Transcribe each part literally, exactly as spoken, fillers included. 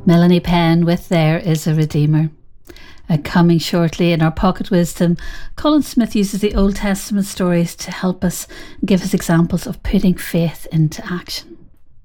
Melanie Penn with There Is a Redeemer. Uh, coming shortly in our Pocket Wisdom, Colin Smith uses the Old Testament stories to help us give us examples of putting faith into action.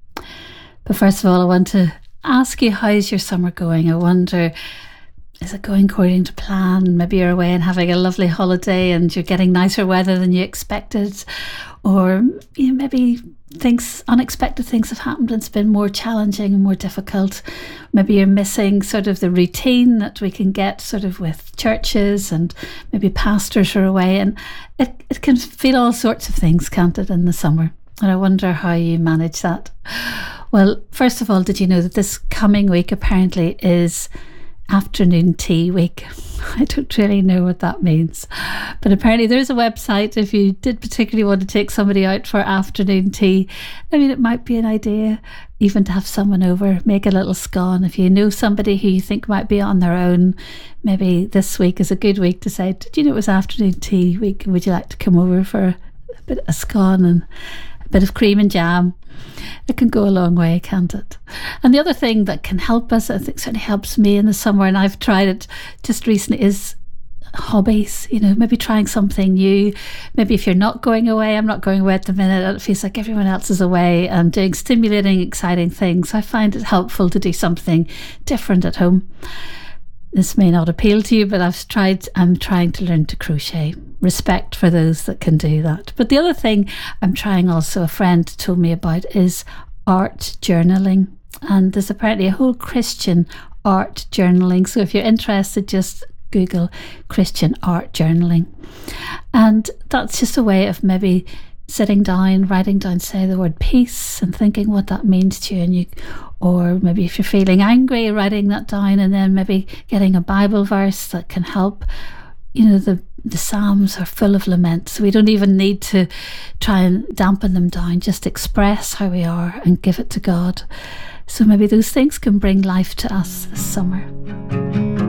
But first of all, I want to ask you, how's your summer going? I wonder, is it going according to plan? Maybe you're away and having a lovely holiday and you're getting nicer weather than you expected, or you know, maybe things, unexpected things have happened and it's been more challenging and more difficult. Maybe you're missing sort of the routine that we can get sort of with churches, and maybe pastors are away, and it, it can feel all sorts of things, can't it, in the summer? And I wonder how you manage that. Well, first of all, did you know that this coming week apparently is afternoon tea week? I don't really know what that means, but apparently there's a website if you did particularly want to take somebody out for afternoon tea. I mean, it might be an idea even to have someone over, make a little scone. If you know somebody who you think might be on their own, maybe this week is a good week to say, did you know it was afternoon tea week? Would you like to come over for a bit of a scone and a bit of cream and jam? It can go a long way, can't it? And the other thing that can help us, I think certainly helps me in the summer, and I've tried it just recently, is hobbies. You know, maybe trying something new. Maybe if you're not going away, I'm not going away at the minute, and it feels like everyone else is away and doing stimulating, exciting things. I find it helpful to do something different at home. This may not appeal to you, but I've tried, I'm trying to learn to crochet. Respect for those that can do that. But the other thing I'm trying also, a friend told me about, is art journaling. And there's apparently a whole Christian art journaling. So if you're interested, just Google Christian art journaling. And that's just a way of maybe sitting down, writing down, say the word peace, and thinking what that means to you. And you, or maybe if you're feeling angry, writing that down, and then maybe getting a Bible verse that can help. You know, the the Psalms are full of lament, so we don't even need to try and dampen them down. Just express how we are and give it to God. So maybe those things can bring life to us this summer.